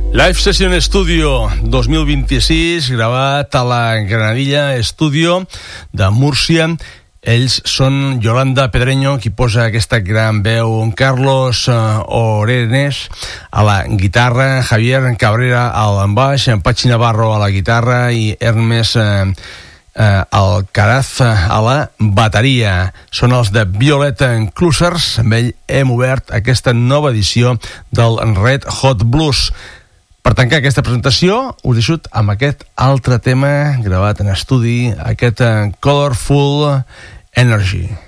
Live Session Studio 2026, gravat a la Granadilla Studio de Múrcia. Ells són Yolanda Pedreño, qui posa aquesta gran veu, Carlos Orenes a la guitarra, Javier Cabrera al baix, Pachi Navarro a la guitarra i Hermes Alcaraz a la bateria. Són els de Violet Clusers. Amb ell hem obert aquesta nova edició del Red Hot Blues. Per tancar aquesta presentació, us deixo amb aquest altre tema gravat en estudi, aquest Colorful Energy.